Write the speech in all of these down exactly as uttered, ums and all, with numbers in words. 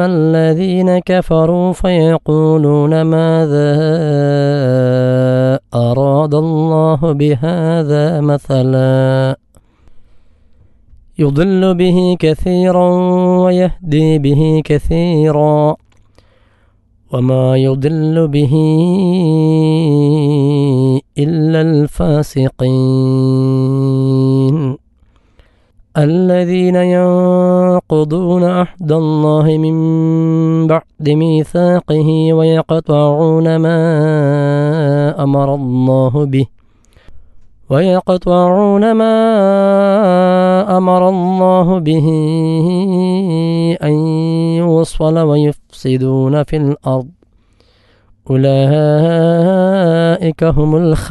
الذين كفروا فيقولون ماذا أراد الله بهذا مثلا يضل به كثيرا ويهدي به كثيرا وما يضل به إلا الفاسقين الذين ينقضون عهد الله من بعد ميثاقه ويقطعون ما أمر الله به ويقطعون ما أمر الله به أن يوصل ويفسدون في الأرض أولئك هم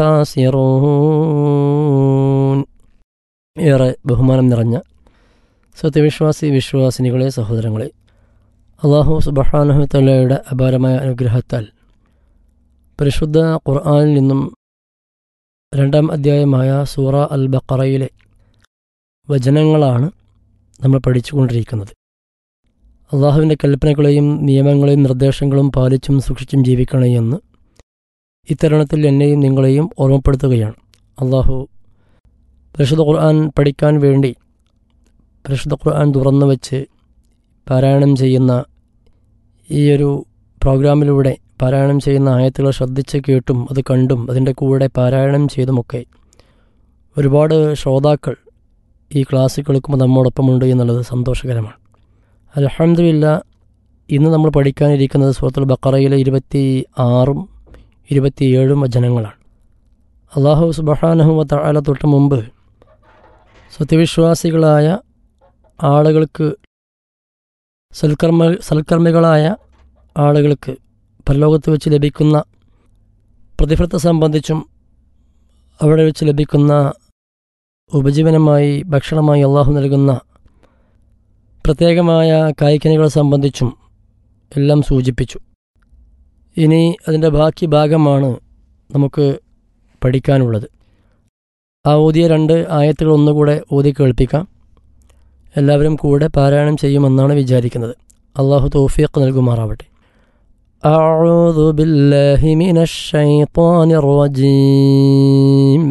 الخاسرون. ഏറെ ബഹുമാനം നിറഞ്ഞ സത്യവിശ്വാസി വിശ്വാസിനികളെ സഹോദരങ്ങളെ, അല്ലാഹു സുബ്ഹാനഹു തആലയുടെ അപാരമായ അനുഗ്രഹത്താൽ പരിശുദ്ധ ഖുർആനിൽ നിന്നും രണ്ടാം അധ്യായമായ സൂറ അൽ ബഖറയിലെ വചനങ്ങളാണ് നമ്മൾ പഠിച്ചുകൊണ്ടിരിക്കുന്നത്. അള്ളാഹുവിൻ്റെ കൽപ്പനകളെയും നിയമങ്ങളെയും നിർദ്ദേശങ്ങളും പാലിച്ചും സൂക്ഷിച്ചും ജീവിക്കണേ എന്ന് ഇത്തരുണത്തിൽ എന്നെയും നിങ്ങളെയും ഓർമ്മപ്പെടുത്തുകയാണ്. അള്ളാഹു പരിശുദ്ധ ഖുർആൻ പഠിക്കാൻ വേണ്ടി പരിശുദ്ധ ഖുർആൻ തുറന്നു വച്ച് പാരായണം ചെയ്യുന്ന ഈ ഒരു പ്രോഗ്രാമിലൂടെ പാരായണം ചെയ്യുന്ന ആയത്തുകൾ ശ്രദ്ധിച്ച് കേട്ടും അത് കണ്ടും അതിൻ്റെ കൂടെ പാരായണം ചെയ്തുമൊക്കെ ഒരുപാട് ശ്രോതാക്കൾ ഈ ക്ലാസ് കേൾക്കുമ്പോൾ നമ്മോടൊപ്പമുണ്ട് എന്നുള്ളത് സന്തോഷകരമാണ്. അൽഹംദുലില്ലാ, ഇന്ന് നമ്മൾ പഠിക്കാനിരിക്കുന്നത് സൂറത്തുൽ ബഖറയിലെ ഇരുപത്തി ആറും ഇരുപത്തിയേഴും വചനങ്ങളാണ്. അല്ലാഹു സുബ്ഹാനഹു വ തആല തൊട്ട് മുമ്പ് സത്യവിശ്വാസികളായ ആളുകൾക്ക് സൽക്കർമ്മ സൽക്കർമ്മികളായ ആളുകൾക്ക് പരലോകത്ത് വെച്ച് ലഭിക്കുന്ന പ്രതിഫലത്തെ സംബന്ധിച്ചും അവിടെ വെച്ച് ലഭിക്കുന്ന ഉപജീവനമായി ഭക്ഷണമായി അള്ളാഹു നൽകുന്ന പ്രത്യേകമായ കായ്ക്കനികളെ സംബന്ധിച്ചും എല്ലാം സൂചിപ്പിച്ചു. ഇനി അതിൻ്റെ ബാക്കി ഭാഗമാണ് നമുക്ക് പഠിക്കാനുള്ളത്. ആ ഓതിയ രണ്ട് ആയത്തുകൾ ഒന്നുകൂടെ ഓതി കേൾപ്പിക്കാം. എല്ലാവരും കൂടെ പാരായണം ചെയ്യുമെന്നാണ് വിചാരിക്കുന്നത്. അള്ളാഹു തൗഫീഖ് നൽകുമാറാവട്ടെ. അഊദു ബില്ലാഹി മിനശ് ശൈത്വാനിർ റജീം.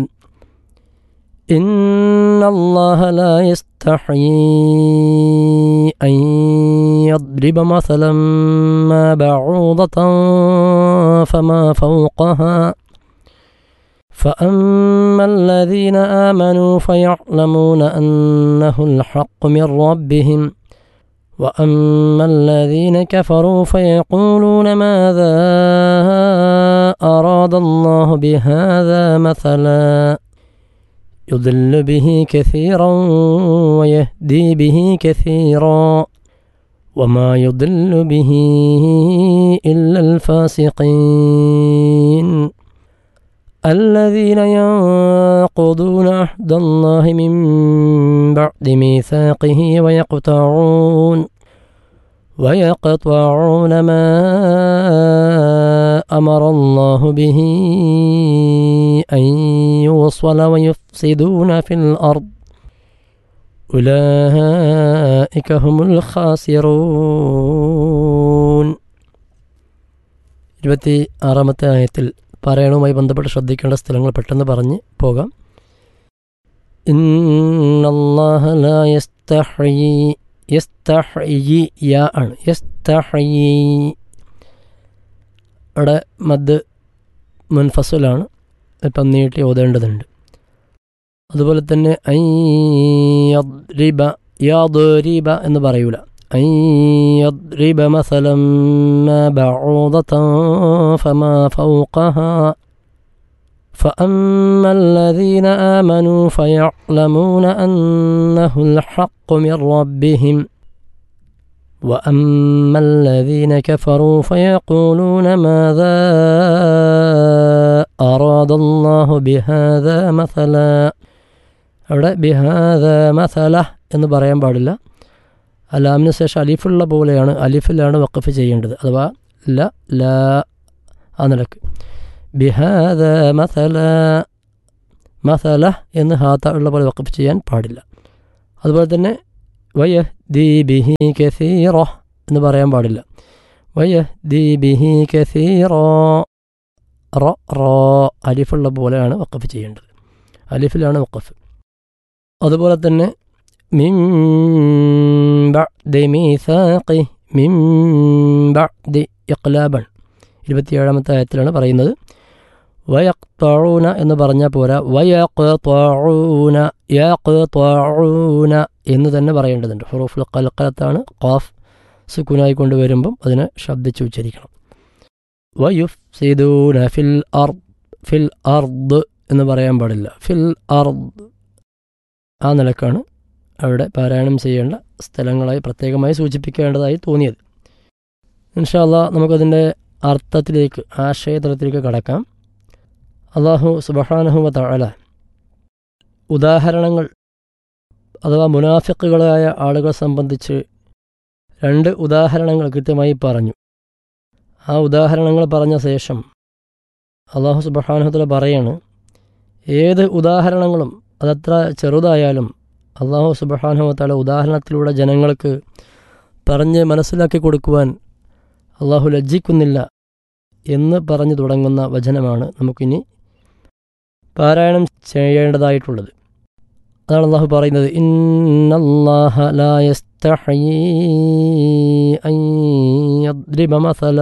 ഇന്നല്ലാഹ ലാ യസ്തഹീ അൻ യദ്രിബ മസലൻ മാ ബഊദതൻ ഫമാ ഫൗഖഹാ فأما الذين آمنوا فيعلمون أنه الحق من ربهم وأما الذين كفروا فيقولون ماذا أراد الله بهذا مثلا يضل به كثيرا ويهدي به كثيرا وما يضل به إلا الفاسقين الذين ينقضون عهد الله من بعد ميثاقه ويقطعون ويقطعون ما أمر الله به أن يوصل ويفسدون في الأرض أولئك هم الخاسرون. ഇരുപത്തി ആറാമത്തെ ആയത്തിൽ പാരായണവുമായി ബന്ധപ്പെട്ട് ശ്രദ്ധിക്കേണ്ട സ്ഥലങ്ങൾ പെട്ടെന്ന് പറഞ്ഞ് പോകാം. ഇന്നല്ലാഹ ലാ യസ്തഹീ, യസ്തഹീ യാ ആണ്, യസ്തഹീ അവിടെ മദ് മുൻഫസലാണ്, ഇപ്പം നീട്ടി ഓതേണ്ടതുണ്ട്. അതുപോലെ തന്നെ ഐ യദ്രിബ, യദ്രിബ എന്ന് പറയൂല. أن يضرب مثلا ما بعوضة فما فوقها فأما الذين آمنوا فيعلمون أنه الحق من ربهم وأما الذين كفروا فيقولون ماذا أراد الله بهذا مثلا. അവിടെ بهذا مثلا എന്ന് പറയാൻ പാടില്ല. അലാമിന് ശേഷം അലിഫുള്ള പോലെയാണ്, അലിഫിലാണ് വഖഫ് ചെയ്യേണ്ടത്. അഥവാ ല ല ആ നിലക്ക് ബിഹാദ മസല, മസല എന്ന് ഹാത്ത ഉള്ള പോലെ വഖഫ് ചെയ്യാൻ പാടില്ല. അതുപോലെ തന്നെ വയഹ്ദി ബിഹി കസീറ എന്ന് പറയാൻ പാടില്ല. വയഹ്ദി ബിഹി കസീറാ റ റോ അലിഫുള്ള പോലെയാണ് വഖഫ് ചെയ്യേണ്ടത്. അലിഫിലാണ് വഖഫ്. അതുപോലെ തന്നെ മിൻ ബഅദി മീസാഖി മിൻ ബഅദി ഇഖ്ലാബൻ ഇരുപത്തിയേഴാമത്തെ ആയത്തിലാണ് പറയുന്നത്. വയഖ്തഊന എന്ന് പറഞ്ഞാൽ പോരാ, വയഖ്തഊന യഖ്തഊന എന്ന് തന്നെ പറയേണ്ടതുണ്ട്. ഹുറൂഫുൽ ഖൽഖലത്താണ്. ഖാഫ് സുക്കൂനായി കൊണ്ടുവരുമ്പം അതിനെ ശബ്ദിച്ച് ഉച്ചരിക്കണം. വയുഫ്സിദൂന ഫിൽ അർദ് ഫിൽ അർദ് എന്ന് പറയാൻ പാടില്ല. ഫിൽ അർദ് ആ നിലക്കാണ് അവിടെ പാരായണം ചെയ്യേണ്ട സ്ഥലങ്ങളായി പ്രത്യേകമായി സൂചിപ്പിക്കേണ്ടതായി തോന്നിയത്. ഇൻഷാ അല്ലാഹ് നമുക്കതിൻ്റെ അർത്ഥത്തിലേക്ക്, ആശയതലത്തിലേക്ക് കടക്കാം. അല്ലാഹു സുബ്ഹാനഹു വ തആല ഉദാഹരണങ്ങൾ അഥവാ മുനാഫിക്കുകളായ ആളുകളെ സംബന്ധിച്ച് രണ്ട് ഉദാഹരണങ്ങൾ കൃത്യമായി പറഞ്ഞു. ആ ഉദാഹരണങ്ങൾ പറഞ്ഞ ശേഷം അല്ലാഹു സുബ്ഹാനഹു വ തആല പറയാണ്, ഏത് ഉദാഹരണങ്ങളും അതത്ര ചെറുതായാലും അല്ലാഹു സുബ്ഹാനഹു വ തആല ഉദാഹരണത്തിലൂടെ ജനങ്ങൾക്ക് പറഞ്ഞ് മനസ്സിലാക്കി കൊടുക്കുവാൻ അല്ലാഹു ലജ്ജിക്കുന്നില്ല എന്ന് പറഞ്ഞു തുടങ്ങുന്ന വചനമാണ് നമുക്കിനി പാരായണം ചെയ്യേണ്ടതായിട്ടുള്ളത്. അതാണ് അല്ലാഹു പറയുന്നത്, ഇന്നല്ലാഹ ലാ യസ്തഹയീ അൻ യദ്രിബ മസല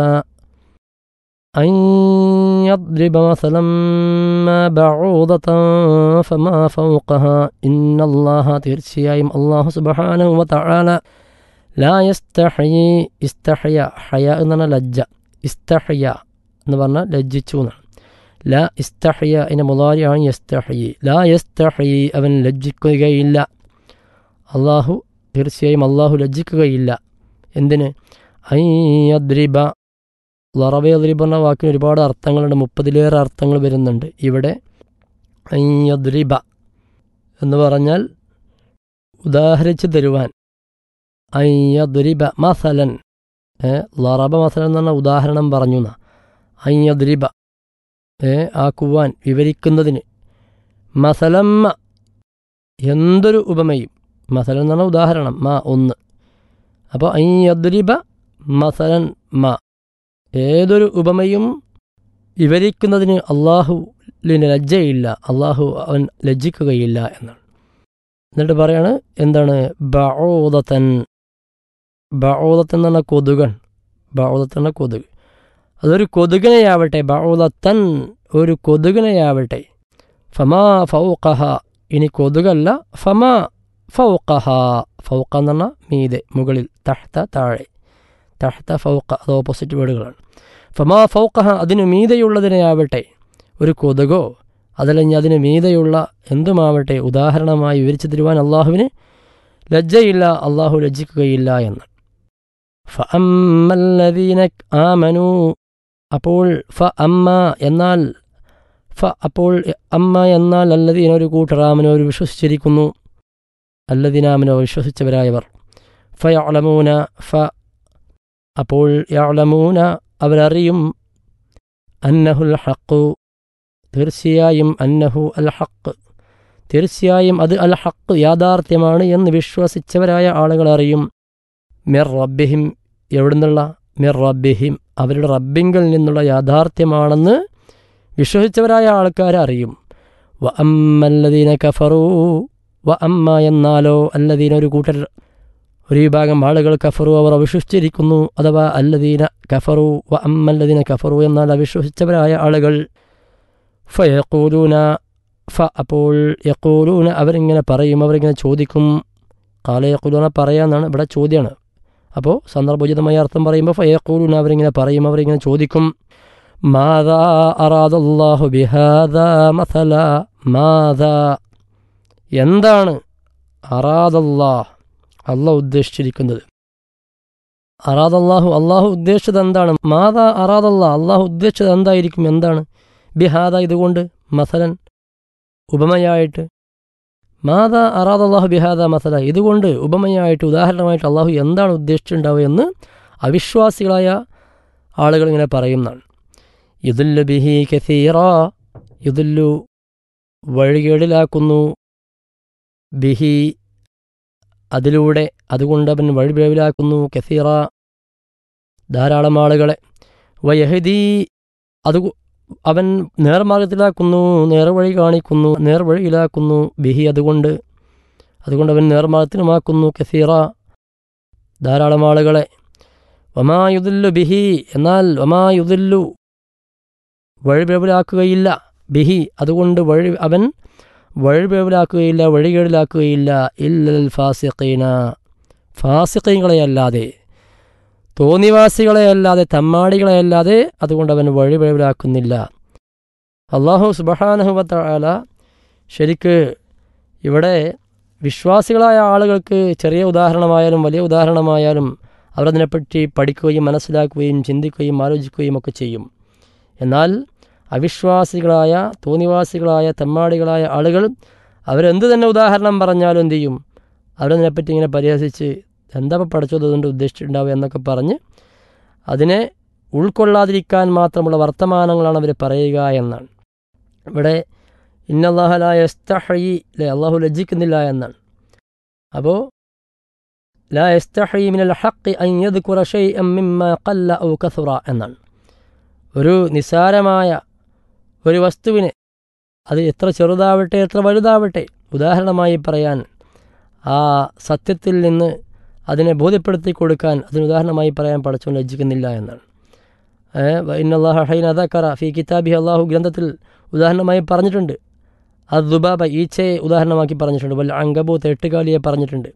അൻ യദ്രിബ മസലൻ മാ ബഊദതൻ ഫമാ ഫൗഖഹാ ഇന്നല്ലാഹ തീർച്ചയായും അല്ലാഹു സുബ്ഹാനഹു വ തആല ലാ യസ്തഹയീ ഇസ്തഹയ ഹയ എന്നാണ് ലജ്ജ, ഇസ്തഹയ എന്ന് പറഞ്ഞാൽ ലജ്ജിച്ചു എന്നാണ്. ലാ ഇസ്തഹയ അതിൻ്റെ മുളാരിയാണ് യസ്തഹയി. ലാ യസ്തഹയി അവൻ ലജ്ജിക്കുകയില്ല. അള്ളാഹു തീർച്ചയായും അള്ളാഹു ലജ്ജിക്കുകയില്ല. എന്തിന്? ഐ യദ്രിബ ലറബ യദ്രിബ എന്ന വാക്കിന് ഒരുപാട് അർത്ഥങ്ങളുണ്ട്, മുപ്പതിലേറെ അർത്ഥങ്ങൾ വരുന്നുണ്ട്. ഇവിടെ ഐ യദ്രിബ എന്ന് പറഞ്ഞാൽ ഉദാഹരിച്ച് തരുവാൻ. ഐ യദ്രിബ മസലൻ ലറബ മസലൻ എന്ന് പറഞ്ഞാൽ ഉദാഹരണം പറഞ്ഞു എന്നാ. ഐ യദ്രിബ ആക്കുവാൻ, വിവരിക്കുന്നതിന്. മസലമ്മ എന്തൊരു ഉപമയും, മസലൻ എന്ന് പറഞ്ഞാൽ ഉദാഹരണം, മാ ഒന്ന്. അപ്പോൾ ഐ യദ്രിബ മസലൻ മാ ഏതൊരു ഉപമയും വിവരിക്കുന്നതിന് അള്ളാഹുവിന് ലജ്ജയില്ല, അള്ളാഹു അവൻ ലജ്ജിക്കുകയില്ല എന്നാണ്. എന്നിട്ട് പറയാണ് എന്താണ്? ബഊദതൻ. ബഊദത്തൻ എന്ന് പറഞ്ഞാൽ കൊതുകൻ. ബഊദത്തൻ എന്ന കൊതുക്. അതൊരു കൊതുകിനെയാവട്ടെ, ബഊദത്തൻ ഒരു കൊതുകിനെയാവട്ടെ. ഫമാ ഫൗഖഹ ഇനി കൊതുകല്ല, ഫമാ ഫൗഖഹ. ഫൗഖ എന്ന് പറഞ്ഞാൽ മീതെ, മുകളിൽ. തഹ്ത താഴെ, തഹ്ത ഫൗഖ അത് ഓപ്പോസിറ്റ് വേർഡുകളാണ്. ഫമാ ഫൗഖഹ അതിന് മീതെയുള്ളതിനെയാവട്ടെ, ഒരു കൊതുകോ അതല്ലെങ്കിൽ അതിന് മീതെയുള്ള എന്തുമാവട്ടെ ഉദാഹരണമായി വിവരിച്ചു തരുവാൻ അള്ളാഹുവിന് ലജ്ജയില്ല, അള്ളാഹു ലജ്ജിക്കുകയില്ല എന്ന്. ഫഅമ്മല്ലദീന ആമനൂ അപ്പോൾ ഫ അമ്മ എന്നാൽ ഫ അപ്പോൾ അമ്മ എന്നാൽ അല്ലദീന ഒരു കൂട്ടർ ആമനോ ഒരു വിശ്വസിച്ചിരിക്കുന്നു, അല്ലദീനാമനോ വിശ്വസിച്ചവരായവർ. ഫ യഅലമൂന ഫ അപ്പോൾ യഅലമൂന അവരറിയും, അന്നഹുൽ ഹഖ് തീർച്ചയായും, അന്നഹു അൽ ഹഖ് തീർച്ചയായും അത് അൽ ഹഖ് യാഥാർത്ഥ്യമാണ് എന്ന് വിശ്വസിച്ചവരായ ആളുകൾ അറിയും. മിർ റബ്ബിഹിം എവിടുന്നുള്ള? മിർ റബ്ബിഹിം അവരുടെ റബ്ബിങ്കിൽ നിന്നുള്ള യാഥാർത്ഥ്യമാണെന്ന് വിശ്വസിച്ചവരായ ആൾക്കാർ അറിയും. വ അമ്മല്ലദീന കഫറൂ വ അമ്മ എന്നാലോ അല്ലദീന ഒരു കൂട്ടർ ഒരു വിഭാഗം ആളുകൾ കഫറു അവർ അവിശ്വസിച്ചിരിക്കുന്നു, അഥവാ അല്ലദീന കഫറു വ അമ്മല്ലദീന കഫറു എന്നാൽ അവിശ്വസിച്ചവരായ ആളുകൾ. ഫയഖൂലൂന ഫ അപ്പോൾ യഖൂലൂന അവരിങ്ങനെ പറയും, അവരിങ്ങനെ ചോദിക്കും. ഖാല യഖൂലൂന പറയാന്നാണ് ഇവിടെ ചോദ്യമാണ്. അപ്പോൾ സന്ദർഭോചിതമായ അർത്ഥം പറയുമ്പോൾ ഫയഖൂലൂന അവരിങ്ങനെ പറയും, അവരിങ്ങനെ ചോദിക്കും. മാദാ അറാദല്ലാഹു ബിഹാദാ മസല മാദാ എന്താണ് അറാദല്ലാഹ് അള്ളാഹു ഉദ്ദേശിച്ചിരിക്കുന്നത്? അറാദല്ലാഹു അള്ളാഹു ഉദ്ദേശിച്ചത് എന്താണ്? മാദാ അറാദല്ലാഹ് അള്ളാഹു ഉദ്ദേശിച്ചത് എന്തായിരിക്കും? എന്താണ്? ബിഹാദ ഇതുകൊണ്ട്, മസലൻ ഉപമയായിട്ട്. മാദാ അറാദല്ലാഹു ബിഹാദ മസല ഇതുകൊണ്ട് ഉപമയായിട്ട്, ഉദാഹരണമായിട്ട് അള്ളാഹു എന്താണ് ഉദ്ദേശിച്ചിട്ടുണ്ടാവുക എന്ന് അവിശ്വാസികളായ ആളുകൾ ഇങ്ങനെ പറയുന്നതാണ്. യുദുല്ലു ബിഹി കസീറ യുദുല്ലു വഴികേടിലാക്കുന്നു, ബിഹി അതിലൂടെ അതുകൊണ്ട് അവൻ വഴിപിഴവിലാക്കുന്നു, കസീറ ധാരാളം ആളുകളെ. വയഹദി, അത് അവൻ നേർമാർഗത്തിലാക്കുന്നു, നേർവഴി കാണിക്കുന്നു, നേർവഴിയിലാക്കുന്നു. ബിഹി, അതുകൊണ്ട് അതുകൊണ്ട് അവൻ നേർമാർഗത്തിനുമാക്കുന്നു. കസീറ, ധാരാളം ആളുകളെ. വമായുദില്ലു ബിഹി, എന്നാൽ വമായുദില്ലു വഴിപിഴവിലാക്കുകയില്ല. ബിഹി, അതുകൊണ്ട് വഴി അവൻ വഴിപിഴവിലാക്കുകയില്ല, വഴികേടിലാക്കുകയില്ല. ഇല്ലൽ ഫാസിഖീന, ഫാസിഖീങ്ങളെയല്ലാതെ, തോന്നിവാസികളെയല്ലാതെ, തമ്മാടികളെയല്ലാതെ അതുകൊണ്ട് അവൻ വഴിപിഴവിലാക്കുന്നില്ല. അല്ലാഹു സുബ്ഹാനഹു വ തആല ശരിക്ക് ഇവിടെ വിശ്വാസികളായ ആളുകൾക്ക് ചെറിയ ഉദാഹരണമായാലും വലിയ ഉദാഹരണമായാലും അവരതിനെപ്പറ്റി പഠിക്കുകയും മനസ്സിലാക്കുകയും ചിന്തിക്കുകയും ആലോചിക്കുകയും ഒക്കെ ചെയ്യും. എന്നാൽ അവിശ്വാസികളായ, തോന്നിവാസികളായ, തെമ്മാടികളായ ആളുകൾ അവരെന്ത് തന്നെ ഉദാഹരണം പറഞ്ഞാലും എന്തു ചെയ്യും, അവരതിനെപ്പറ്റി ഇങ്ങനെ പരിഹസിച്ച് എന്താ പഠിച്ചത് അതുകൊണ്ട് ഉദ്ദേശിച്ചിട്ടുണ്ടാവുക എന്നൊക്കെ പറഞ്ഞ് അതിനെ ഉൾക്കൊള്ളാതിരിക്കാൻ മാത്രമുള്ള വർത്തമാനങ്ങളാണ് അവർ പറയുക എന്നാണ്. ഇവിടെ ഇന്നല്ലാഹ ലാ യസ്തഹയി, അല്ലേ, അള്ളാഹു ലജ്ജിക്കുന്നില്ല എന്നാണ്. അപ്പോൾ ലാ യസ്തഹയി മിനൽ ഹഖ് അൻ യദ്കുറ ശൈഅൻ മിമ്മാ ഖല്ല ഔ കസുറ എന്നാണ്. ഒരു നിസാരമായ ഒരു വസ്തുവിനെ, അത് എത്ര ചെറുതാവട്ടെ എത്ര വലുതാവട്ടെ, ഉദാഹരണമായി പറയാൻ, ആ സത്യത്തിൽ നിന്ന് അതിനെ ബോധ്യപ്പെടുത്തി കൊടുക്കാൻ, അതിന് ഉദാഹരണമായി പറയാൻ പടച്ചവൻ ലജ്ജിക്കുന്നില്ല എന്നാണ്. ഇന്നല്ലാഹ ഹൈന ദക്കറ ഫീ കിതാബിഹി, അള്ളാഹു ഗ്രന്ഥത്തിൽ ഉദാഹരണമായി പറഞ്ഞിട്ടുണ്ട്. അത് ദുബാബ, ഈച്ചയെ ഉദാഹരണമാക്കി പറഞ്ഞിട്ടുണ്ട്. വൽ അങ്കബൂത്ത്, എട്ടുകാലിയെ പറഞ്ഞിട്ടുണ്ട്.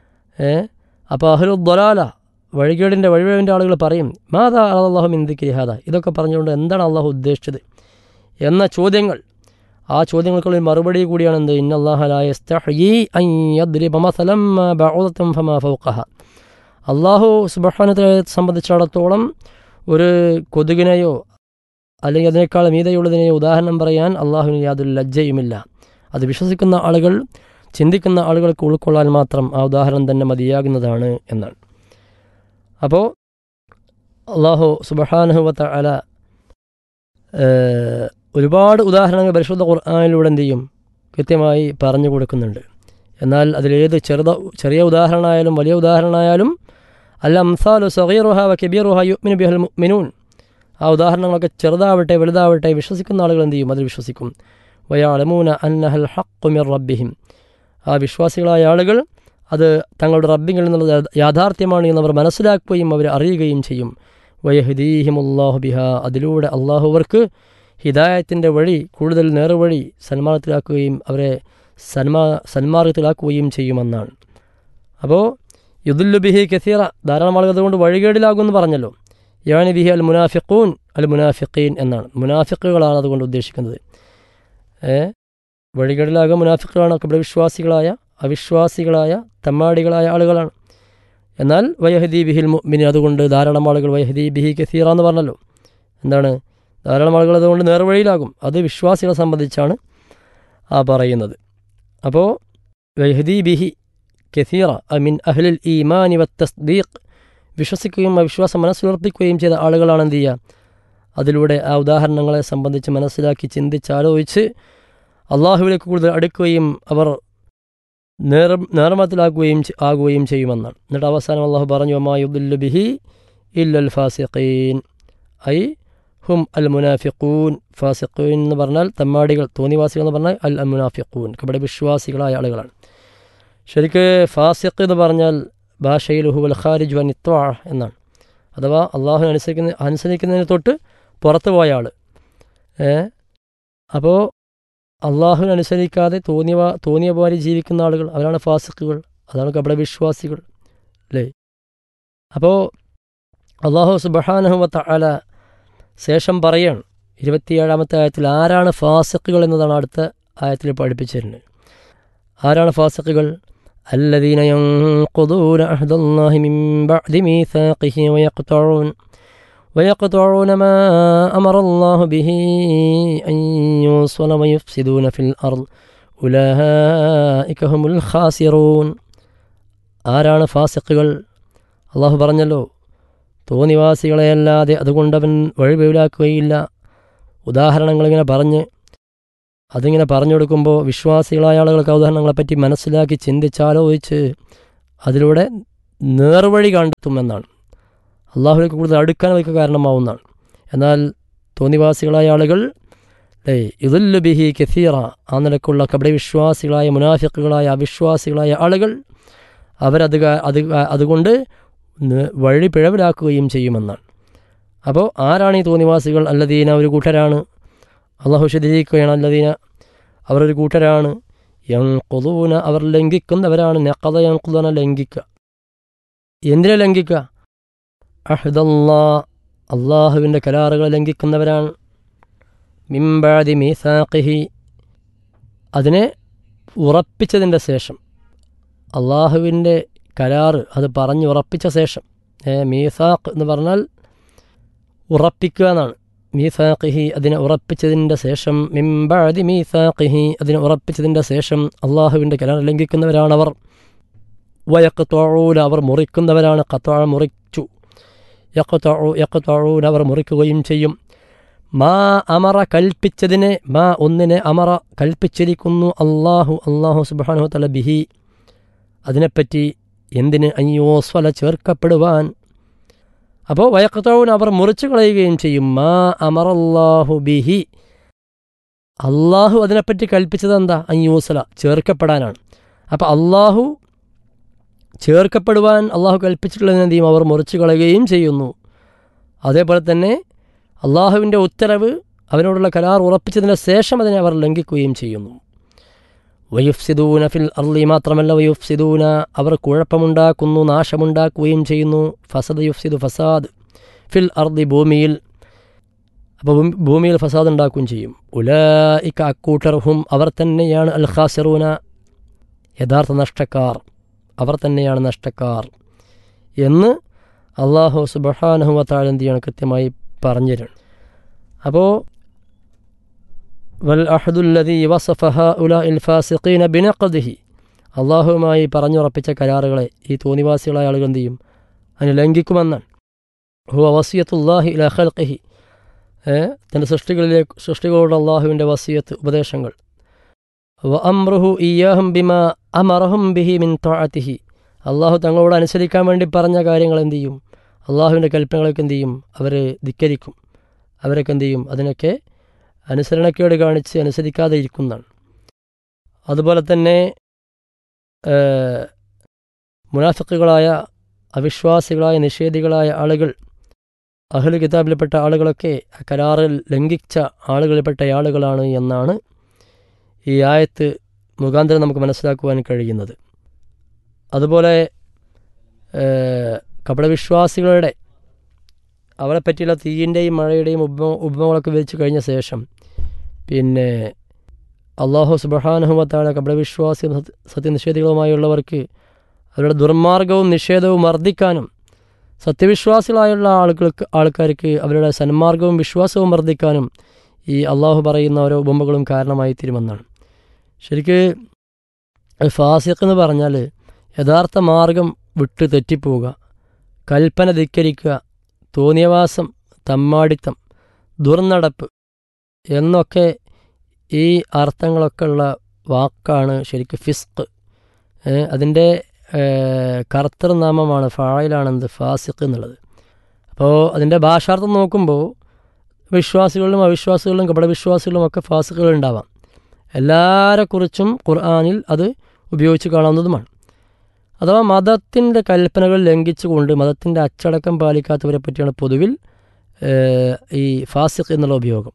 അപ്പോൾ അഹ്ലു ദലാല, വഴികേടിൻ്റെ വഴിവഴിവിൻ്റെ ആളുകൾ പറയും, മാതാ അല്ലാഹു മിൻ ദിക്രി ഹാദാ, ഇതൊക്കെ പറഞ്ഞുകൊണ്ട് എന്താണ് അള്ളാഹു ഉദ്ദേശിച്ചത് എന്ന ചോദ്യങ്ങൾ. ആ ചോദ്യങ്ങൾക്കുള്ള മറുപടി കൂടിയാണ് എന്ത്, ഇന്നല്ലാഹ ലാ യസ്തഹയി അൻ യദ്രിബ മസലൻ മാ ബഅൂദതൻ ഫമാ ഫൗഖഹ. അള്ളാഹു സുബ്ഹാനഹു വ തആലയെ സംബന്ധിച്ചിടത്തോളം ഒരു കൊതുകിനെയോ അല്ലെങ്കിൽ അതിനേക്കാൾ മീതയുള്ളതിനെയോ ഉദാഹരണം പറയാൻ അള്ളാഹുവിന് യാതൊരു ലജ്ജയുമില്ല. അത് വിശ്വസിക്കുന്ന ആളുകൾ, ചിന്തിക്കുന്ന ആളുകൾക്ക് ഉൾക്കൊള്ളാൻ മാത്രം ആ ഉദാഹരണം തന്നെ മതിയാകുന്നതാണ് എന്നാണ്. അപ്പോൾ അള്ളാഹു സുബ്ഹാനഹു വ തആല ഒരുപാട് ഉദാഹരണങ്ങൾ പരിശുദ്ധ ഖുർആനിലൂടെ എന്ത് ചെയ്യും, കൃത്യമായി പറഞ്ഞു കൊടുക്കുന്നുണ്ട്. എന്നാൽ അതിലേത് ചെറുത ചെറിയ ഉദാഹരണമായാലും വലിയ ഉദാഹരണമായാലും അൽ അംസാലു സഗീറുഹാ വ കബീറുഹാ യുഅ്മിനു ബിഹൽ മുഅ്മിനൂൻ, ആ ഉദാഹരണങ്ങളൊക്കെ ചെറുതാവട്ടെ വലുതാവട്ടെ വിശ്വസിക്കുന്ന ആളുകൾ എന്ത് ചെയ്യും, അതിൽ വിശ്വസിക്കും. വയഅലമൂന അന്നഹൽ ഹഖ്ഖു മിർ റബ്ബിഹിം, ആ വിശ്വാസികളായ ആളുകൾ അത് തങ്ങളുടെ റബ്ബിൽ നിന്നുള്ള യാഥാർത്ഥ്യമാണ് എന്നവർ മനസ്സിലാക്കുകയും അവർ അറിയുകയും ചെയ്യും. വയഹ്ദീഹിമുല്ലാഹു ബിഹാ, അതിലൂടെ അള്ളാഹു അവർക്ക് ഹിദായത്തിൻ്റെ വഴി, കൂടുതൽ നേർവഴി സന്മാർഗത്തിലാക്കുകയും അവരെ സന്മാ സന്മാർഗത്തിലാക്കുകയും ചെയ്യുമെന്നാണ്. അപ്പോൾ യുദുല്ലു ബിഹി കസീറ, ധാരാളം ആളുകൾ അതുകൊണ്ട് വഴികേടിലാകുമെന്ന് പറഞ്ഞല്ലോ. യാനി ബിഹി അൽ മുനാഫിഖൂൻ അൽ മുനാഫിഖീൻ എന്നാണ്. മുനാഫിഖുകളാണ് അതുകൊണ്ട് ഉദ്ദേശിക്കുന്നത്. വഴികേടിലാകുക മുനാഫിഖുകളാണ്, ഇവിടെ വിശ്വാസികളായ അവിശ്വാസികളായ തമ്മാടികളായ ആളുകളാണ്. എന്നാൽ വയഹദി ബിഹിൽ മുഅ്മിൻ, അതുകൊണ്ട് ധാരാളം ആളുകൾ വയഹദി ബിഹി കസീറ എന്ന് പറഞ്ഞല്ലോ. എന്താണ്, ധാരാളം ആളുകൾ അതുകൊണ്ട് നേർവഴിയിലാകും. അത് വിശ്വാസികളെ സംബന്ധിച്ചാണ് ആ പറയുന്നത്. അപ്പോൾ വയഹദി ബിഹി കസീറ മിൻ അഹ്ലിൽ ഈമാനി വത്തസ്ദീഖ്, വിശ്വസിക്കുകയും അവിശ്വാസം മനസ്സിലുറപ്പിക്കുകയും ചെയ്ത ആളുകളാണ് എന്ത് ചെയ്യുക, അതിലൂടെ ആ ഉദാഹരണങ്ങളെ സംബന്ധിച്ച് മനസ്സിലാക്കി ചിന്തിച്ചാലോചിച്ച് അള്ളാഹുവിലേക്ക് കൂടുതൽ അടുക്കുകയും അവർ നേർ നേർമത്തിലാക്കുകയും ആകുകയും ചെയ്യുമെന്നാണ്. എന്നിട്ട് അവസാനം അള്ളാഹു പറഞ്ഞു, വമാ യുദില്ലു ബിഹി ഇല്ലൽ ഫാസിഖീൻ ഐ ഹും അൽ മുനാഫിഖൂൻ. ഫാസിഖൂൻ എന്ന് പറഞ്ഞാൽ തമ്മാടികൾ, തോന്നിവാസികൾ എന്ന് പറഞ്ഞാൽ അൽ മുനാഫിഖൂൻ, ഇവിടെ വിശ്വാസികളായ ആളുകളാണ്. ശരിക്ക് ഫാസിഖ് എന്ന് പറഞ്ഞാൽ ഭാഷയിൽ ഹുവൽ ഖാരിജ് വൻ ഇത്വാ എന്നാണ്. അഥവാ അള്ളാഹുവിനെ അനുസരിക്കുന്ന അനുസരിക്കുന്നതിന് തൊട്ട് പുറത്തു പോയ ആൾ. അപ്പോൾ അള്ളാഹുവിനെ അനുസരിക്കാതെ തോന്നിയ തോന്നിയ പോലെ ജീവിക്കുന്ന ആളുകൾ, അവരാണ് ഫാസിഖുകൾ, അതാണ് കപട വിശ്വാസികൾ, അല്ലേ? അപ്പോൾ അള്ളാഹു സുബ്ഹാനഹു വ തആല ശേഷം പറയാണ് ഇരുപത്തിയേഴാമത്തെ ആയത്തിൽ ആരാണ് ഫാസിഖുകൾ എന്നതാണ് അടുത്ത ആയത്തിൽ പഠിപ്പിച്ചിരുന്നത്. ആരാണ് ഫാസിഖുകൾ? الذين ينقضون عهد الله من بعد ميثاقه ويقطعون ويقطعون ما أمر الله به أن يوصل ويفسدون في الأرض أولئك هم الخاسرون. ആരാണ് ഫാസിഖുകൾ? അള്ളാഹു പറഞ്ഞല്ലോ, തോന്നിവാസികളെയല്ലാതെ അതുകൊണ്ടവൻ വഴിവെളിയാക്കുകയില്ല. ഉദാഹരണങ്ങളിങ്ങനെ പറഞ്ഞ് അതിങ്ങനെ പറഞ്ഞു കൊടുക്കുമ്പോൾ വിശ്വാസികളായ ആളുകൾക്ക് ഉദാഹരണങ്ങളെപ്പറ്റി മനസ്സിലാക്കി ചിന്തിച്ചാലോചിച്ച് അതിലൂടെ നേർവഴി കണ്ടെത്തുമെന്നാണ്. അള്ളാഹുലേക്ക് കൂടുതൽ അടുക്കാൻ അവർക്ക് കാരണമാവുന്നതാണ്. എന്നാൽ തോന്നിവാസികളായ ആളുകൾ ഇദുല്ലു ബിഹി കസീറ, ആ നിലക്കുള്ള കപട വിശ്വാസികളായ മുനാഫിക്കുകളായ അവിശ്വാസികളായ ആളുകൾ അവരത് അത് അതുകൊണ്ട് വഴി പിഴവിലാക്കുകയും ചെയ്യുമെന്നാണ്. അപ്പോൾ ആരാണ് ഈ തോന്നിവാസികൾ? അല്ലദീന, ഒരു കൂട്ടരാണ്. അള്ളാഹു വിശദീകരിക്കുകയാണ്, അല്ലദീന അവർ ഒരു കൂട്ടരാണ്. യൻഖുദൂന, അവർ ലംഘിക്കുന്നവരാണ്. നഖദ യൻഖുദൂന, ലംഘിക്കുക. എന്തിനെ ലംഘിക്കുക? അഹ്ദല്ലാ, അള്ളാഹുവിൻ്റെ കരാറുകളെ ലംഘിക്കുന്നവരാണ്. മിൻ ബഅദി മീസാഖിഹി, അതിനെ ഉറപ്പിച്ചതിൻ്റെ ശേഷം, അള്ളാഹുവിൻ്റെ കരാറ് അത് പറഞ്ഞ് ഉറപ്പിച്ച ശേഷം. മീസാഖ് എന്ന് പറഞ്ഞാൽ ഉറപ്പിക്കുക എന്നാണ്. മീസാഖിഹി, അതിനെ ഉറപ്പിച്ചതിൻ്റെ ശേഷം. മിൻ ബഅദി മീസാഖിഹി, അതിനെ ഉറപ്പിച്ചതിൻ്റെ ശേഷം അള്ളാഹുവിൻ്റെ കരാർ ലംഘിക്കുന്നവരാണവർ. വയഖ്തഊന, അവർ മുറിക്കുന്നവരാണ്. ഖത്അ, മുറിച്ചു. യഖ്തഉ യഖ്തഊന, അവർ മുറിക്കുകയും ചെയ്യും. മാ അമറ, കൽപ്പിച്ചതിനെ, മാ ഒന്നിനെ, അമറ കൽപ്പിച്ചിരിക്കുന്നു അള്ളാഹു അള്ളാഹു സുബ്ഹാനഹു വ തആല ബിഹി, അതിനെപ്പറ്റി. എന്തിന്? അയ്യോസ്വല, ചേർക്കപ്പെടുവാൻ. അപ്പോൾ വയഖ്തഊന, അവർ മുറിച്ചു കളയുകയും ചെയ്യും. മാ അമറല്ലാഹു ബിഹി, അള്ളാഹു അതിനെപ്പറ്റി കൽപ്പിച്ചത് എന്താ? അയ്യൂസല, ചേർക്കപ്പെടാനാണ്. അപ്പോൾ അള്ളാഹു ചേർക്കപ്പെടുവാൻ അള്ളാഹു കൽപ്പിച്ചിട്ടുള്ളതിനെന്തെയും അവർ മുറിച്ചു കളയുകയും ചെയ്യുന്നു. അതേപോലെ തന്നെ അള്ളാഹുവിൻ്റെ ഉത്തരവ്, അവനോടുള്ള കരാർ ഉറപ്പിച്ചതിന് ശേഷം അതിനെ അവർ ലംഘിക്കുകയും ചെയ്യുന്നു. വയുഫ്സിദൂന ഫിൽ അർളി, മാത്രമല്ല വയുഫ്സിദൂന, അവർ കുഴപ്പമുണ്ടാക്കുന്നു, നാശമുണ്ടാക്കുകയും ചെയ്യുന്നു. ഫസദ് യുഫ്സിദു, ഫസാദ്. ഫിൽ അർളി, ഭൂമിയിൽ. അപ്പോൾ ഭൂമിയിൽ ഫസാദ് ഉണ്ടാക്കുകയും ചെയ്യും. ഉലൈക, അക്കൂട്ടർ, ഹും അവർ തന്നെയാണ്, അൽ ഖാസിറൂന, യഥാർത്ഥ നഷ്ടക്കാർ, അവർ തന്നെയാണ് നഷ്ടക്കാർ എന്ന് അള്ളാഹു സുബ്ഹാനഹു വ തആല എന്ത് ചെയ്യണം? കൃത്യമായി പറഞ്ഞു തരണം. അപ്പോൾ വൽ അഹ്ദുല്ലദീ വസഫ ഹഉലാഇൽ ഫാസിഖീന ബിനഖദിഹി, അള്ളാഹുവുമായി പറഞ്ഞുറപ്പിച്ച കരാറുകളെ ഈ തോന്നിവാസികളായ ആളുകൾ എന്ത് ചെയ്യും? അതിനെ ലംഘിക്കുമെന്നാണ്. ഹുവ വസിയത്തുല്ലാഹി ഇലാ ഖൽഖിഹി, തൻ്റെ സൃഷ്ടികളിലേക്ക് സൃഷ്ടികളോട് അള്ളാഹുവിൻ്റെ വസിയത്ത്, ഉപദേശങ്ങൾ. വ അംറുഹു ഇയ്യാഹും ബിമാ അമറഹും ബിഹി മിൻ ത്വഅതിഹി, അള്ളാഹു തങ്ങളോട് അനുസരിക്കാൻ വേണ്ടി പറഞ്ഞ കാര്യങ്ങൾ എന്ത് ചെയ്യും? അള്ളാഹുവിൻ്റെ കൽപ്പനകളൊക്കെ എന്ത് ചെയ്യും? അവർ ധിക്കരിക്കും. അവരൊക്കെ എന്ത് ചെയ്യും? അതിനൊക്കെ അനുസരണക്കേട് കാണിച്ച് അനുസരിക്കാതെ ഇരിക്കുന്നതാണ്. അതുപോലെ തന്നെ മുനാഫിക്കുകളായ അവിശ്വാസികളായ നിഷേധികളായ ആളുകൾ, അഹ്ലു കിതാബിൽപ്പെട്ട ആളുകളൊക്കെ കരാറിൽ ലംഘിച്ച ആളുകളിൽപ്പെട്ട ആളുകളാണ് എന്നാണ് ഈ ആയത്ത് മുഖാന്തരം നമുക്ക് മനസ്സിലാക്കുവാൻ കഴിയുന്നത്. അതുപോലെ കപടവിശ്വാസികളുടെ അവരെ പറ്റിയുള്ള തീയിൻ്റെയും മഴയുടെയും ഉപമ ഉപമകളൊക്കെ വിവരിച്ചു കഴിഞ്ഞ ശേഷം പിന്നെ അള്ളാഹു സുബ്ഹാനഹു വ തആല കപടവിശ്വാസിയും സത്യനിഷേധികളുമായുള്ളവർക്ക് അവരുടെ ദുർമാർഗവും നിഷേധവും വർദ്ധിക്കാനും സത്യവിശ്വാസികളായുള്ള ആളുകൾക്ക് ആൾക്കാർക്ക് അവരുടെ സന്മാർഗവും വിശ്വാസവും വർദ്ധിക്കാനും ഈ അള്ളാഹു പറയുന്ന ഓരോ ഉപമകളും കാരണമായി തീരുമെന്നാണ്. ശരിക്ക് ഫാസിഖ് എന്ന് പറഞ്ഞാൽ യഥാർത്ഥ മാർഗം വിട്ട് തെറ്റിപ്പോവുക, കൽപ്പന ധിക്കരിക്കുക, തോന്നിയവാസം, തമ്മാടിത്തം, ദുർനടപ്പ് എന്നൊക്കെ ഈ അർത്ഥങ്ങളൊക്കെ ഉള്ള വാക്കാണ് ശരിക്കും ഫിസ്ഖ്. അതിൻ്റെ കർത്തൃനാമമാണ്, ഫായിലാണെന്ത് ഫാസിഖ് എന്നുള്ളത്. അപ്പോൾ അതിൻ്റെ ഭാഷാർത്ഥം നോക്കുമ്പോൾ വിശ്വാസികളിലും അവിശ്വാസികളിലും കപടവിശ്വാസികളിലും ഒക്കെ ഫാസിഖുകൾ ഉണ്ടാവാം. എല്ലാവരെക്കുറിച്ചും ഖുർആനിൽ അത് ഉപയോഗിച്ച് കാണാവുന്നതുമാണ്. അഥവാ മതത്തിൻ്റെ കൽപ്പനകൾ ലംഘിച്ചുകൊണ്ട് മതത്തിൻ്റെ അച്ചടക്കം പാലിക്കാത്തവരെ പറ്റിയാണ് പൊതുവിൽ ഈ ഫാസിഖ് എന്നുള്ള ഉപയോഗം.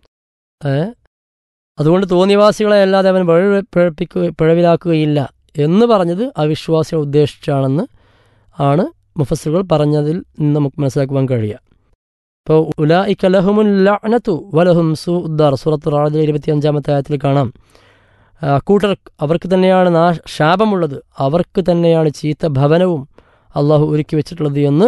അതുകൊണ്ട് തോന്നിവാസികളെ അല്ലാതെ അവൻ വഴി പിഴപ്പിക്കുക പിഴവിലാക്കുകയില്ല എന്ന് പറഞ്ഞത് അവിശ്വാസികൾ ഉദ്ദേശിച്ചാണെന്ന് ആണ് മുഫസ്സിറുകൾ പറഞ്ഞതിൽ നിന്ന് നമുക്ക് മനസ്സിലാക്കുവാൻ കഴിയുക. ഇപ്പോൾ ഉലൈക ലഹുമുൽ ലഅനതു വലഹും സൂഉദ്ദാർ, സൂറത്തുൽ റഅദിലെ ഇരുപത്തിയഞ്ചാമത്തെ ആയത്തിൽ കാണാം, കൂട്ടർ അവർക്ക് തന്നെയാണ് നാ ശാപമുള്ളത്, അവർക്ക് തന്നെയാണ് ചീത്ത ഭവനവും അള്ളാഹു ഒരുക്കി വെച്ചിട്ടുള്ളത് എന്ന്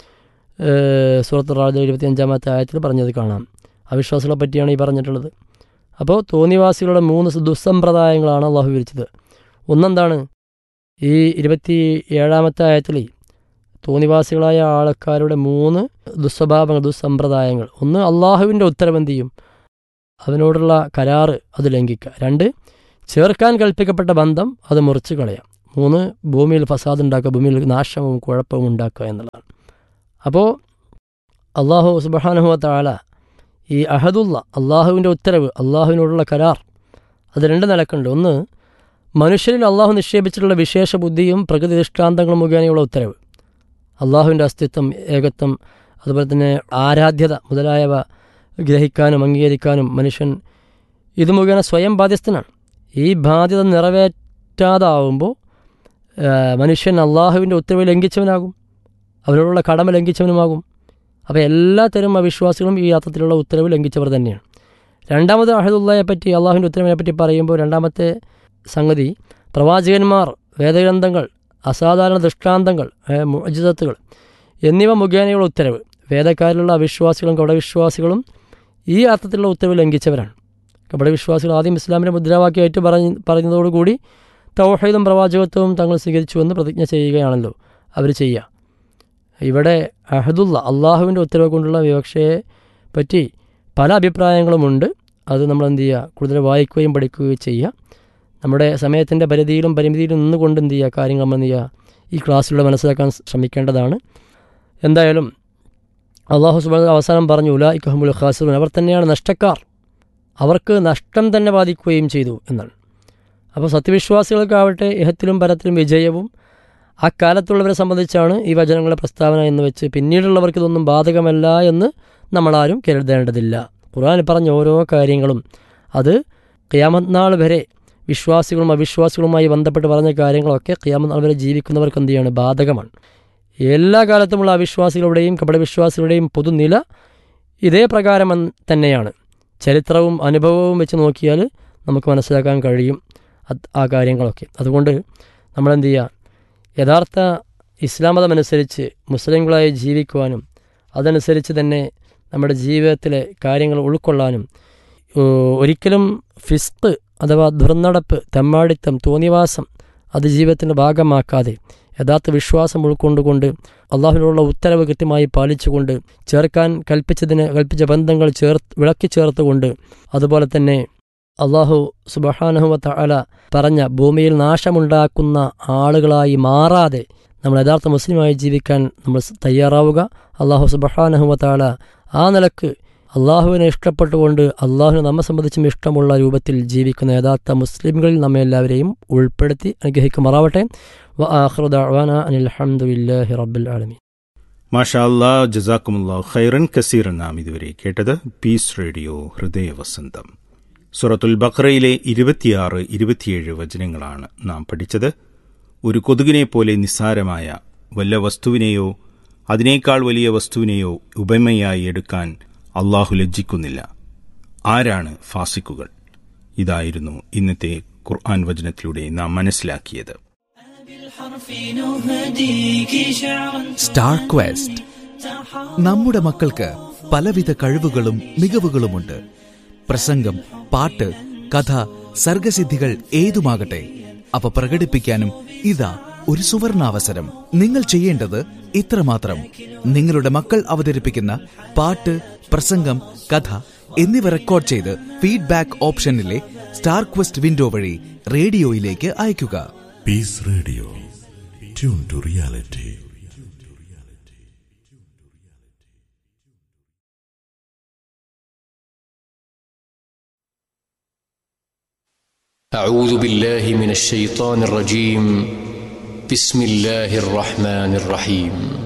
സൂറത്തുൽ റഅദിലെ ഇരുപത്തിയഞ്ചാമത്തെ ആയത്തിൽ പറഞ്ഞത് കാണാം. അവിശ്വാസികളെ പറ്റിയാണ് ഈ പറഞ്ഞിട്ടുള്ളത്. അപ്പോൾ തോന്നിവാസികളുടെ മൂന്ന് ദുസ്സമ്പ്രദായങ്ങളാണ് അള്ളാഹു വിവരിച്ചത്. ഒന്നെന്താണ്? ഈ ഇരുപത്തി ഏഴാമത്തെ ആയത്തിൽ തോന്നിവാസികളായ ആൾക്കാരുടെ മൂന്ന് ദുസ്വഭാവങ്ങൾ, ദുസ്സമ്പ്രദായങ്ങൾ. ഒന്ന്, അള്ളാഹുവിൻ്റെ ഉത്തരവെന്ത് ചെയ്യും? അവനോടുള്ള കരാറ് അത് ലംഘിക്കുക. രണ്ട്, ചേർക്കാൻ കൽപ്പിക്കപ്പെട്ട ബന്ധം അത് മുറിച്ച് കളയാം. മൂന്ന്, ഭൂമിയിൽ ഫസാദ് ഉണ്ടാക്കുക, ഭൂമിയിൽ നാശവും കുഴപ്പവും ഉണ്ടാക്കുക എന്നുള്ളതാണ്. അപ്പോൾ അള്ളാഹു സുബ്ഹാനഹു വ തആല ഈ അഹദുള്ള അള്ളാഹുവിൻ്റെ ഉത്തരവ്, അള്ളാഹുവിനോടുള്ള കരാർ, അത് രണ്ട് നിലക്കുണ്ട്. ഒന്ന്, മനുഷ്യരിൽ അള്ളാഹു നിക്ഷേപിച്ചിട്ടുള്ള വിശേഷ ബുദ്ധിയും പ്രകൃതി ദൃഷ്ടാന്തങ്ങളും മുഖേനയുള്ള ഉത്തരവ്, അള്ളാഹുവിൻ്റെ അസ്തിത്വം, ഏകത്വം, അതുപോലെ തന്നെ ആരാധ്യത മുതലായവ ഗ്രഹിക്കാനും അംഗീകരിക്കാനും മനുഷ്യൻ ഇത് മുഖേന സ്വയം ബാധ്യസ്ഥനാണ്. ഈ ബാധ്യത നിറവേറ്റാതാവുമ്പോൾ മനുഷ്യൻ അള്ളാഹുവിൻ്റെ ഉത്തരവ് ലംഘിച്ചവനാകും, അവരോടുള്ള കടമ ലംഘിച്ചവനുമാകും. അപ്പോൾ എല്ലാത്തരം അവിശ്വാസികളും ഈ അർത്ഥത്തിലുള്ള ഉത്തരവ് ലംഘിച്ചവർ തന്നെയാണ്. രണ്ടാമത് അഹദുള്ളയെ പറ്റി, അള്ളാഹുവിൻ്റെ ഉത്തരവിനെ പറ്റി പറയുമ്പോൾ രണ്ടാമത്തെ സംഗതി, പ്രവാചകന്മാർ, വേദഗ്രന്ഥങ്ങൾ, അസാധാരണ ദൃഷ്ടാന്തങ്ങൾ, മുഅ്ജിസത്തുകൾ എന്നിവ മുഖേനയുള്ള ഉത്തരവ്. വേദക്കാരിലുള്ള അവിശ്വാസികളും കപടവിശ്വാസികളും ഈ അർത്ഥത്തിലുള്ള ഉത്തരവ് ലംഘിച്ചവരാണ്. കപടവിശ്വാസികൾ ആദ്യം ഇസ്ലാമിൻ്റെ മുദ്രാവാക്യമായിട്ട് പറഞ്ഞ് പറഞ്ഞതോടുകൂടി തൗഹീദും പ്രവാചകത്വവും തങ്ങൾ സ്വീകരിച്ചുവെന്ന് പ്രതിജ്ഞ ചെയ്യുകയാണല്ലോ അവർ ചെയ്യുക. ഇവിടെ അഹദുള്ള അള്ളാഹുവിൻ്റെ ഉത്തരവ് കൊണ്ടുള്ള വിവക്ഷയെ പറ്റി പല അഭിപ്രായങ്ങളുമുണ്ട്. അത് നമ്മൾ എന്ത് ചെയ്യുക, കൂടുതൽ വായിക്കുകയും പഠിക്കുകയും ചെയ്യുക. നമ്മുടെ സമയത്തിൻ്റെ പരിധിയിലും പരിമിതിയിലും നിന്നുകൊണ്ട് എന്ത് ചെയ്യുക, കാര്യങ്ങൾ നമ്മൾ എന്ത് ചെയ്യുക, ഈ ക്ലാസ്സിലൂടെ മനസ്സിലാക്കാൻ ശ്രമിക്കേണ്ടതാണ്. എന്തായാലും അള്ളാഹു സുബ്ഹാനഹു അവസാനം പറഞ്ഞു, ഉലൈക ഹുമുൽ ഖാസിറൂൻ, അവർ തന്നെയാണ് നഷ്ടക്കാർ, അവർക്ക് നഷ്ടം തന്നെ ബാധിക്കുകയും ചെയ്തു എന്നാണ്. അപ്പോൾ സത്യവിശ്വാസികൾക്കാവട്ടെ ഇഹത്തിലും പരത്തിലും വിജയവും ആ കാലത്തുള്ളവരെ സംബന്ധിച്ചാണ് ഈ വചനങ്ങളുടെ പ്രസ്താവന എന്ന് വെച്ച് പിന്നീടുള്ളവർക്ക് ഇതൊന്നും ബാധകമല്ല എന്ന് നമ്മളാരും കരുതേണ്ടതില്ല. ഖുർആൻ പറഞ്ഞ ഓരോ കാര്യങ്ങളും അത് ഖിയാമത്ത് നാൾ വരെ വിശ്വാസികളും അവിശ്വാസികളുമായി ബന്ധപ്പെട്ട് പറഞ്ഞ കാര്യങ്ങളൊക്കെ ഖിയാമത്ത് നാൾ വരെ ജീവിക്കുന്നവർക്ക് എന്ത് ചെയ്യാണ്, ബാധകമാണ്. എല്ലാ കാലത്തുമുള്ള അവിശ്വാസികളുടെയും കപടവിശ്വാസികളുടെയും പൊതുനില ഇതേ പ്രകാരം തന്നെയാണ്. ചരിത്രവും അനുഭവവും വെച്ച് നോക്കിയാൽ നമുക്ക് മനസ്സിലാക്കാൻ കഴിയും ആ കാര്യങ്ങളൊക്കെ. അതുകൊണ്ട് നമ്മളെന്ത് ചെയ്യുക, യഥാർത്ഥ ഇസ്ലാം മതമനുസരിച്ച് മുസ്ലിങ്ങളായി ജീവിക്കുവാനും അതനുസരിച്ച് തന്നെ നമ്മുടെ ജീവിതത്തിലെ കാര്യങ്ങൾ ഉൾക്കൊള്ളാനും ഒരിക്കലും ഫിസ്ക് അഥവാ ദുർനടപ്പ്, തെമ്മാടിത്തം, തോന്നിവാസം അത് ജീവിതത്തിൻ്റെ ഭാഗമാക്കാതെ യഥാർത്ഥ വിശ്വാസം ഉൾക്കൊണ്ടുകൊണ്ട് അള്ളാഹുവിനുള്ള ഉത്തരവ് കൃത്യമായി പാലിച്ചുകൊണ്ട് ചേർക്കാൻ കൽപ്പിച്ചതിന് കൽപ്പിച്ച ബന്ധങ്ങൾ ചേർത്ത് വിളക്കി ചേർത്തുകൊണ്ട് അതുപോലെ തന്നെ അള്ളാഹു സുബ്ഹാനഹു വ തആല പറഞ്ഞ ഭൂമിയിൽ നാശമുണ്ടാക്കുന്ന ആളുകളായി മാറാതെ നമ്മൾ യഥാർത്ഥ മുസ്ലിമായി ജീവിക്കാൻ നമ്മൾ തയ്യാറാവുക. അള്ളാഹു സുബ്ഹാനഹു വ തആല ആ നിലക്ക് അള്ളാഹുവിനെ ഇഷ്ടപ്പെട്ടുകൊണ്ട് അള്ളാഹുവിനെ നമ്മെ സംബന്ധിച്ചും ഇഷ്ടമുള്ള രൂപത്തിൽ ജീവിക്കുന്ന യഥാർത്ഥ മുസ്ലിംകളിൽ നമ്മെ എല്ലാവരെയും ഉൾപ്പെടുത്തി അനുഗ്രഹിക്കുമാറാവട്ടെ. വ ആഖിറു ദഅ്വാനാ അനിൽ ഹംദുലില്ലാഹി റബ്ബിൽ ആലമീൻ. മാഷാ അല്ലാഹ്, ജസാക്കുമുല്ലാഹു ഖൈറൻ കസീറൻ. നാം ഇതുവരെ കേട്ടത് പീസ് റേഡിയോ ഹൃദയവസന്തം. സൂറത്തുൽ ബഖറയിലെ ഇരുപത്തിയാറ് ഇരുപത്തിയേഴ് വചനങ്ങളാണ് നാം പഠിച്ചത്. ഒരു കൊതുകിനെ പോലെ നിസ്സാരമായ വല്ല വസ്തുവിനെയോ അതിനേക്കാൾ വലിയ വസ്തുവിനെയോ ഉപമയായി എടുക്കാൻ അള്ളാഹു ലജ്ജിക്കുന്നില്ല. ആരാണ് ഫാസിക്കുകൾ? ഇതായിരുന്നു ഇന്നത്തെ ഖുർആൻ വചനത്തിലൂടെ നാം മനസ്സിലാക്കിയത്. Star question. നമ്മുടെ മക്കൾക്ക് പലവിധ കഴിവുകളും മികവുകളുമുണ്ട്. പ്രസംഗം, പാട്ട്, കഥ, സർഗസിദ്ധികൾ ഏതുമാകട്ടെ, അവ പ്രകടിപ്പിക്കാനും ഇതാ ഒരു സുവർണാവസരം. നിങ്ങൾ ചെയ്യേണ്ടത് ഇത്രമാത്രം: നിങ്ങളുടെ മക്കൾ അവതരിപ്പിക്കുന്ന പാട്ട്, പ്രസംഗം, കഥ എന്നിവ റെക്കോർഡ് ചെയ്ത് ഫീഡ്ബാക്ക് ഓപ്ഷനിലെ സ്റ്റാർ ക്വസ്റ്റ് വിൻഡോ വഴി റേഡിയോയിലേക്ക് അയയ്ക്കുക. Piece radio, tune to reality. أعوذ بالله من الشيطان الرجيم. بسم الله الرحمن الرحيم.